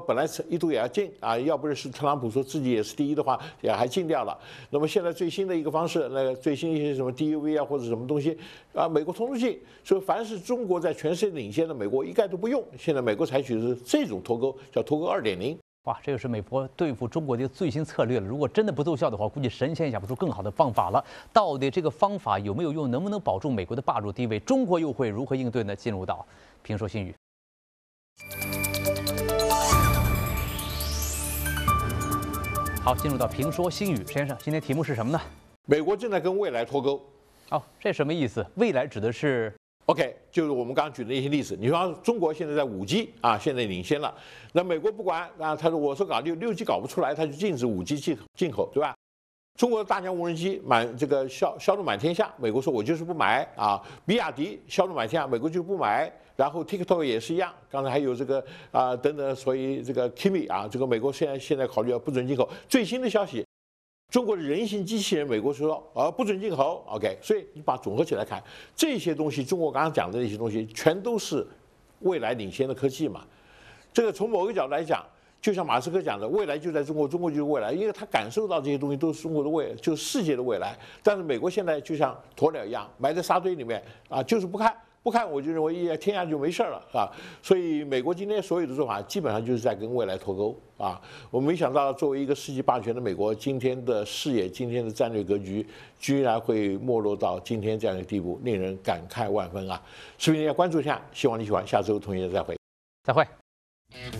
本来一度也要禁啊，要不是特朗普说自己也是第一的话，也还禁掉了。那么现在最新的一个方式，那个最新一些什么 DUV 啊或者什么东西啊，美国通通禁。所以凡是中国在全世界领先的，美国一概都不用。现在美国采取的是这种脱钩，叫脱钩2.0。 哇，这就是美国对付中国的最新策略了。如果真的不奏效的话，估计神仙也想不出更好的方法了。到底这个方法有没有用？能不能保住美国的霸主地位？中国又会如何应对呢？进入到评说新语。好，进入到评说新语，先生，今天题目是什么呢？ 美国正在跟未来脱钩。 哦，这什么意思？未来指的是 OK， 就是我们刚刚举的一些例子。你说中国现在在5G啊，现在领先了，那美国不管啊，他说我说搞6G 搞不出来，他就禁止5G 进口，对吧？中国的大疆无人机销路满天下，美国说我就是不买啊。比亚迪销路满天下，美国就不买。然后 TikTok 也是一样，刚才还有这个等等，所以这个 Kimi 啊，这个美国现在考虑要不准进口。最新的消息。中国的人形机器人，美国说不准进口 ，OK， 所以你把总合起来看，这些东西，中国刚刚讲的那些东西，全都是未来领先的科技嘛。这个从某个角度来讲，就像马斯克讲的，未来就在中国，中国就是未来，因为他感受到这些东西都是中国的未来，就是世界的未来。但是美国现在就像鸵鸟一样，埋在沙堆里面啊，就是不看。不看我就认为天下就没事了啊，所以美国今天所有的做法基本上就是在跟未来脱钩啊。我没想到作为一个世纪霸权的美国，今天的视野、今天的战略格局，居然会没落到今天这样的地步，令人感慨万分啊！视频要关注一下，希望你喜欢，下周同一日再会。 再会。